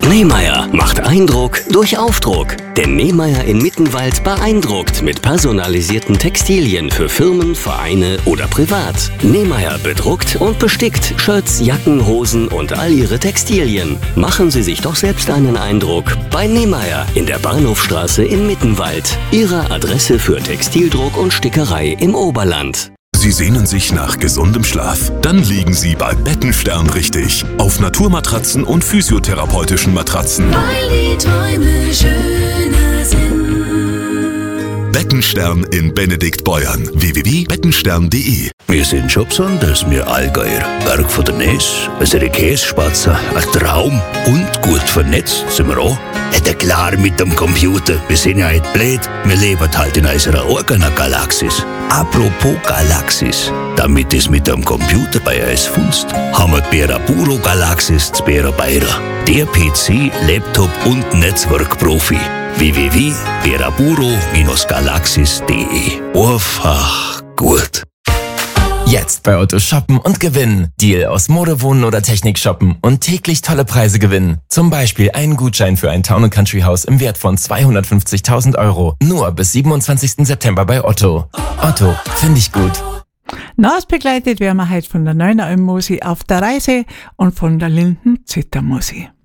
Nehmeyer macht Eindruck durch Aufdruck. Denn Nehmeyer in Mittenwald beeindruckt mit personalisierten Textilien für Firmen, Vereine oder privat. Nehmeyer bedruckt und bestickt Shirts, Jacken, Hosen und all ihre Textilien. Machen Sie sich doch selbst einen Eindruck bei Nehmeyer in der Bahnhofstraße in Mittenwald. Ihre Adresse für Textildruck und Stickerei im Oberland. Sie sehnen sich nach gesundem Schlaf? Dann liegen Sie bei Bettenstern richtig. Auf Naturmatratzen und physiotherapeutischen Matratzen. Weil die Träume schöner sind. Bettenstern in Benediktbeuern. www.bettenstern.de. Wir sind schon besonders, wir Allgäuer. Berg von der Ness, unsere Käsespatzen, ein Traum und gut vernetzt sind wir auch. Ja, klar mit dem Computer, wir sind ja nicht blöd, wir leben halt in unserer eigenen Galaxis. Apropos Galaxis, damit es mit dem Computer bei uns funzt, haben wir die Beraburo Galaxis zu Berabeira. Der PC, Laptop und Netzwerkprofi. www.beraburo-galaxis.de. Einfach gut. Jetzt bei Otto shoppen und gewinnen. Deal aus Mode, Wohnen oder Technik shoppen und täglich tolle Preise gewinnen. Zum Beispiel einen Gutschein für ein Town & Country Haus im Wert von 250.000 €. Nur bis 27. September bei Otto. Otto, finde ich gut. Nas begleitet werden wir heute von der Neuner Almmosi auf der Reise und von der Linden Zittermosi.